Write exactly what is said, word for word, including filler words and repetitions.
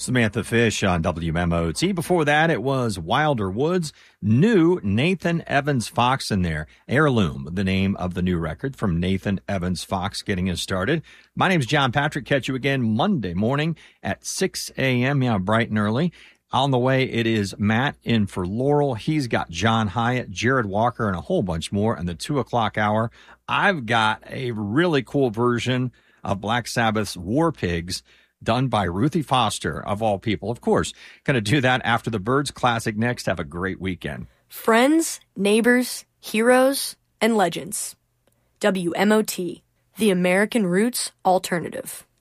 Samantha Fish on W M O T. Before that, it was Wilder Woods. New Nathan Evans Fox in there. Heirloom, the name of the new record from Nathan Evans Fox getting us started. My name's John Patrick. Catch you again Monday morning at six a.m. Yeah, bright and early. On the way, it is Matt in for Laurel. He's got John Hyatt, Jared Walker, and a whole bunch more in the two o'clock hour. I've got a really cool version of Black Sabbath's War Pigs done by Ruthie Foster, of all people. Of course, going to do that after the Byrds Classic next. Have a great weekend. Friends, neighbors, heroes, and legends. W M O T, the American Roots Alternative.